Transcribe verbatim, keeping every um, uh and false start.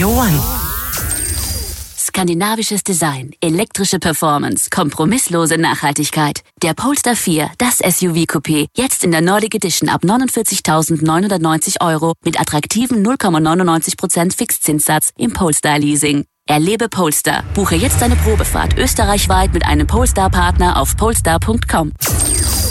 Radio One. Skandinavisches Design, elektrische Performance, kompromisslose Nachhaltigkeit. Der Polestar vier, das S U V-Coupé, jetzt in der Nordic Edition ab neunundvierzigtausendneunhundertneunzig Euro mit attraktivem null Komma neunundneunzig Prozent Fixzinssatz im Polestar-Leasing. Erlebe Polestar. Buche jetzt deine Probefahrt österreichweit mit einem Polestar-Partner auf polestar punkt com.